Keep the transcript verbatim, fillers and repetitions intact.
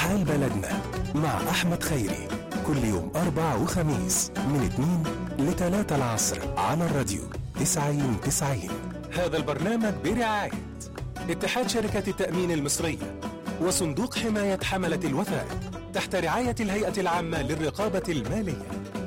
حال بلدنا مع أحمد خيري، كل يوم أربع وخميس من اتنين لتلاتة العصر على الراديو تسعين تسعين. هذا البرنامج برعاية اتحاد شركة التأمين المصرية وصندوق حماية حملة الوثائق تحت رعاية الهيئة العامة للرقابة المالية.